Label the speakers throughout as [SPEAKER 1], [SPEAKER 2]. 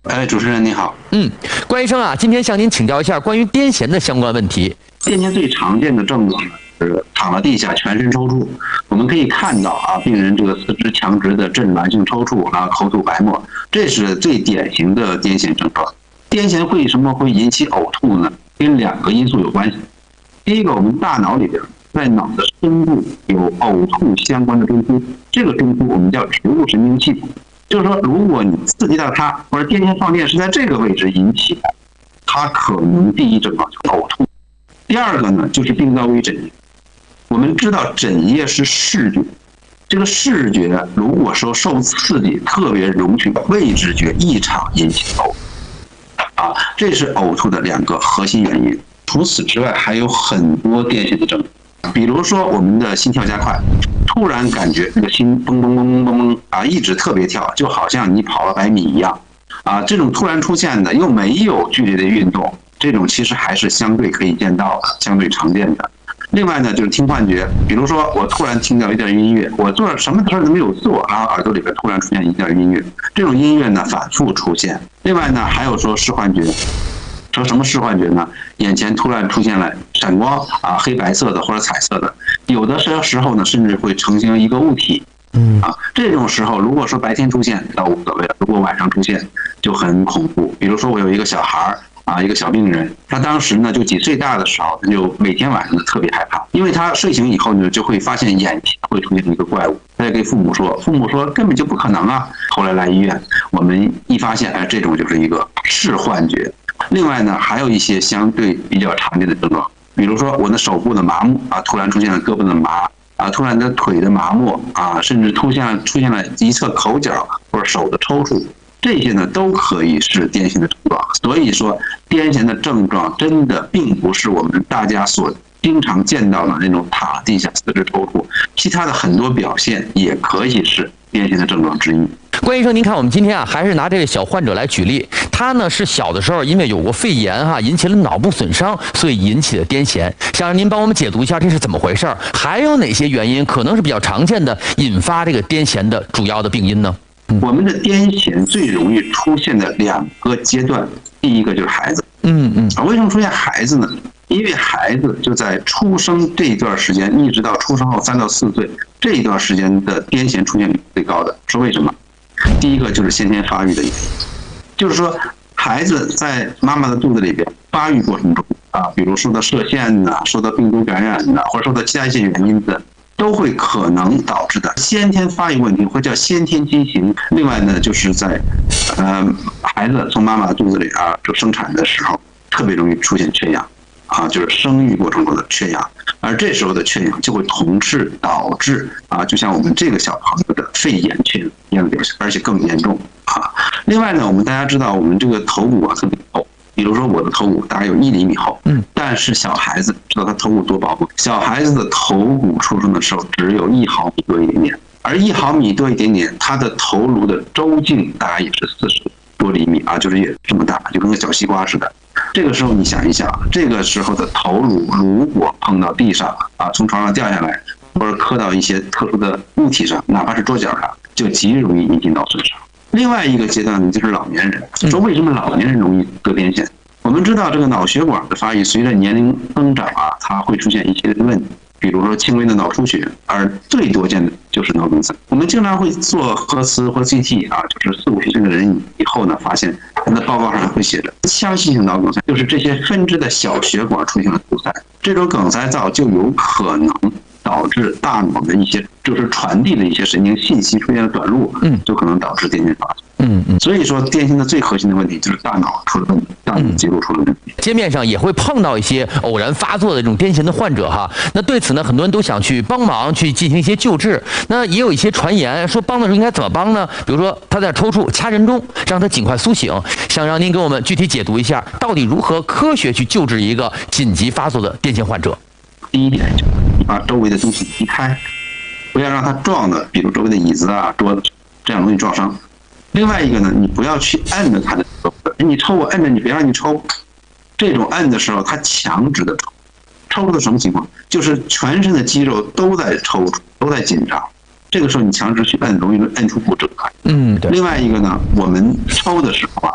[SPEAKER 1] 哎，主持人你好。
[SPEAKER 2] 关医生啊，今天向您请教一下关于癫痫的相关问题。
[SPEAKER 1] 癫痫最常见的症状呢是躺到地下全身抽搐。我们可以看到啊，病人这个四肢强直的痉挛性抽搐啊，口吐白沫，这是最典型的癫痫症状。癫痫为什么会引起呕吐呢？跟2个因素有关系。第一个，我们大脑里边在脑的深部有呕吐相关的中枢，这个中枢我们叫植物神经系统。就是说，如果你刺激到它，或者癫痫放电是在这个位置引起的，它可能第一症状就是呕吐。第二个呢，就是病灶微枕叶。我们知道枕叶是视觉，这个视觉如果说受刺激，特别容易味知觉异常引起呕吐。这是呕吐的2个核心原因。除此之外，还有很多癫痫的症状，比如说我们的心跳加快，突然感觉这个心蹦蹦蹦蹦蹦啊，一直特别跳，就好像你跑了100米一样啊。这种突然出现的又没有剧烈的运动，这种其实还是相对可以见到的，相对常见的。另外呢，就是听幻觉，比如说我突然听到一段音乐，我做什么事都没有做，然后耳朵里边突然出现一段音乐，这种音乐呢反复出现。另外呢，还有说视幻觉。说什么视幻觉呢？眼前突然出现了闪光啊，黑白色的或者彩色的，有的时候呢，甚至会成型一个物体。这种时候如果说白天出现倒无所谓了，如果晚上出现就很恐怖。比如说我有一个小孩一个小病人，他当时呢就几岁大的时候，他就每天晚上特别害怕，因为他睡醒以后呢就会发现眼前会出现一个怪物，他就给父母说，父母说根本就不可能啊。后来来医院，我们一发现，这种就是一个视幻觉。另外呢，还有一些相对比较常见的症状，比如说我的手部的麻木啊，突然出现了胳膊的麻啊，突然的腿的麻木啊，甚至出现了一侧口角或者手的抽搐，这些呢都可以是癫痫的症状。所以说，癫痫的症状真的并不是我们大家所经常见到的那种躺地下四肢抽搐，其他的很多表现也可以是癫痫的症状之一。
[SPEAKER 2] 关医生，您看我们今天啊，还是拿这个小患者来举例，他呢是小的时候因为有过肺炎引起了脑部损伤，所以引起的癫痫。想让您帮我们解读一下这是怎么回事儿，还有哪些原因可能是比较常见的引发这个癫痫的主要的病因呢？
[SPEAKER 1] 我们的癫痫最容易出现的2个阶段，第一个就是孩子。为什么出现孩子呢？因为孩子就在出生这一段时间，一直到出生后3到4岁这一段时间的癫痫出现率最高的，是为什么？第一个就是先天发育的原因，就是说孩子在妈妈的肚子里边发育过程中比如受到射线受到病毒感染或者受到其他一些原因的，都会可能导致的先天发育问题，或叫先天畸形。另外呢，就是在孩子从妈妈的肚子里就生产的时候，特别容易出现缺氧就是生育过程中的缺氧，而这时候的缺氧就会同时导致就像我们这个小朋友的肺炎缺氧一样的表现，而且更严重另外呢，我们大家知道我们这个头骨特别厚，比如说我的头骨大概有1厘米厚，但是小孩子知道他头骨多薄吗？小孩子的头骨出生的时候只有1毫米多一点点，而1毫米多一点点，他的头颅的周径大概也是40多厘米就是也这么大，就跟个小西瓜似的。这个时候你想一想，这个时候的头颅如果碰到地上从床上掉下来，或者磕到一些特殊的物体上，哪怕是桌角上，就极容易引起脑损伤。另外一个阶段呢，就是老年人。说为什么老年人容易得癫痫？我们知道这个脑血管的发育随着年龄增长它会出现一些问题，比如说轻微的脑出血，而最多见的就是脑梗塞。我们经常会做核磁或 CT 就是40、50岁的人以后呢，发现他的报告上会写着腔隙性脑梗塞，就是这些分支的小血管出现了堵塞，这种梗塞灶就有可能导致大脑的一些就是传递的一些神经信息出现了短路，就可能导致癫痫发作。所以说癫痫的最核心的问题就是大脑出了问题，大脑结构出了问题。
[SPEAKER 2] 街面上也会碰到一些偶然发作的这种癫痫的患者那对此呢，很多人都想去帮忙去进行一些救治。那也有一些传言说帮的时候应该怎么帮呢？比如说他在抽搐，掐人中，让他尽快苏醒。想让您给我们具体解读一下，到底如何科学去救治一个紧急发作的癫痫患者。
[SPEAKER 1] 第一点就是你把周围的东西移开，不要让他撞的，比如周围的椅子桌子，这样容易撞伤。另外一个呢，你不要去按着他的手，你抽我按着你，别让你抽。这种按的时候，他强制的抽，抽出的什么情况？就是全身的肌肉都在抽搐，都在紧张。这个时候你强制去按，容易按出骨折。
[SPEAKER 2] 对。
[SPEAKER 1] 另外一个呢，我们抽的时候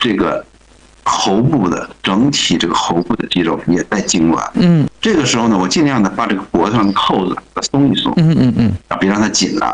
[SPEAKER 1] 这个喉部的整体这个喉部的肌肉也在痉挛。这个时候呢，我尽量的把这个脖子上的扣子给它松一松，别让它紧了。